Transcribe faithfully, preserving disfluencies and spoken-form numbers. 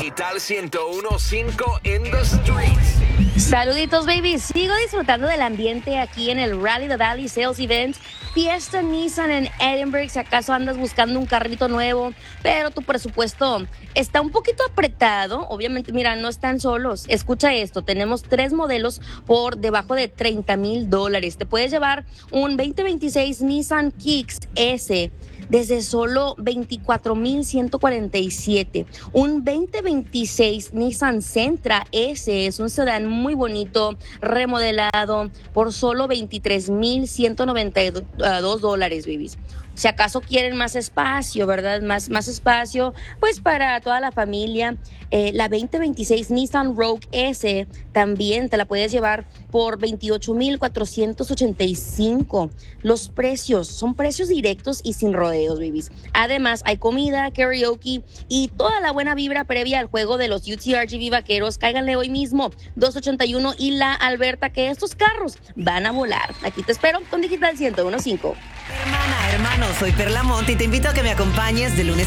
Digital ciento uno punto cinco in the streets. Saluditos, baby. Sigo disfrutando del ambiente aquí en el Rally the Valley Sales Event. Fiesta Nissan en Edinburgh. Si acaso andas buscando un carrito nuevo, pero tu presupuesto está un poquito apretado, obviamente, mira, no están solos. Escucha esto, tenemos tres modelos por debajo de treinta mil dólares. Te puedes llevar un veinte veintiséis Nissan Kicks S desde solo veinticuatro mil ciento cuarenta y siete. Un veinte veintiséis Nissan Sentra S es un sedán muy bonito, remodelado por solo veintitrés mil ciento noventa y dos dólares, babies. Si acaso quieren más espacio, ¿verdad? Más, más espacio, pues para toda la familia. Eh, la veinte veintiséis Nissan Rogue S también te la puedes llevar por veintiocho mil cuatrocientos ochenta y cinco. Los precios son precios directos y sin rodeos, babies. Además, hay comida, karaoke y toda la buena vibra previa al juego de los U T R G V Vaqueros. Cáiganle hoy mismo, dos ochenta y uno y La Alberta, que estos carros van a volar. Aquí te espero con Digital ciento uno punto cinco. Hermana, hermano, soy Perla Monte y te invito a que me acompañes de lunes